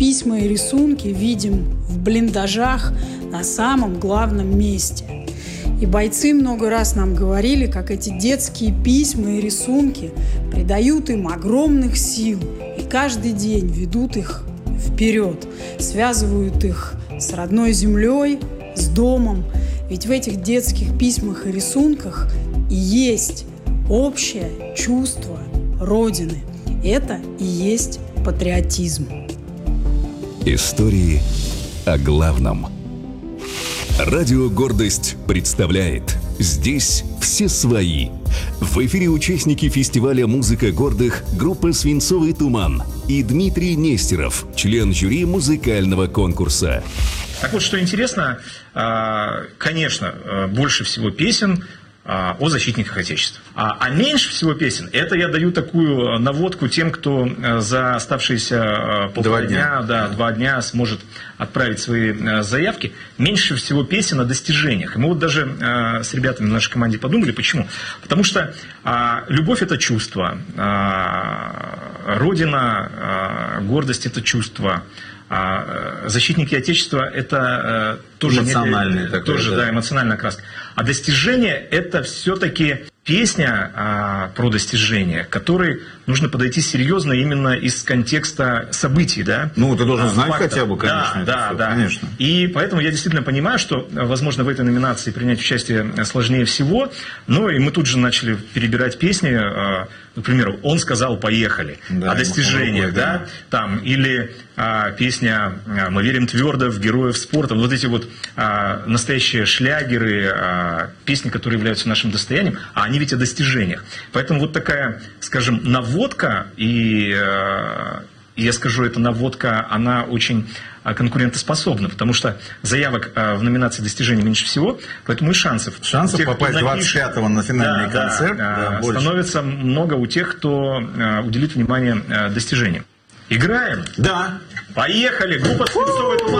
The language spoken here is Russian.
письма и рисунки видим в блиндажах на самом главном месте. И бойцы много раз нам говорили, как эти детские письма и рисунки придают им огромных сил и каждый день ведут их вперед, связывают их с родной землей, с домом. Ведь в этих детских письмах и рисунках и есть общее чувство Родины. Это и есть патриотизм. Истории о главном. Радио «Гордость» представляет «Здесь все свои». В эфире участники фестиваля «Музыка гордых» группа «Свинцовый туман» и Дмитрий Нестеров, член жюри музыкального конкурса. Так вот, что интересно, конечно, больше всего песен о защитниках Отечества. А меньше всего песен, это я даю такую наводку тем, кто за оставшиеся полтора дня, 2 дня сможет отправить свои заявки. меньше всего песен о достижениях. И мы вот даже с ребятами в нашей команде подумали, почему. Потому что любовь – это чувство, Родина, гордость – это чувство. Защитники Отечества – это тоже эмоциональная эмоциональная окраска. А достижение – это все-таки песня про достижения, к которой нужно подойти серьезно именно из контекста событий. Да? Ну, ты должен знать хотя бы, конечно. Да. Конечно. И поэтому я действительно понимаю, что, возможно, в этой номинации принять участие сложнее всего. Но и мы тут же начали перебирать песни. Например, «Он сказал, поехали», о достижениях, да? Там, или песня «Мы верим твердо в героев спорта». Вот эти вот настоящие шлягеры, песни, которые являются нашим достоянием, а они ведь о достижениях. Поэтому вот такая, скажем, наводка, и я скажу, эта наводка, она очень конкурентоспособна, потому что заявок в номинации достижений меньше всего, поэтому и шансов попасть 25-го на финальный концерт становится много у тех, кто уделит внимание достижениям. Играем? Да. Поехали! Группа «Свинцовый туман».